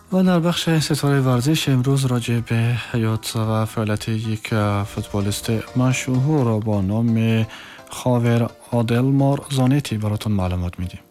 و در بخش ستاره ورزش امروز راجع به حیات و فعالیت یک فوتبالیست مشهور با نام خاور آدلمار زانتی براتون معلومات میدیم.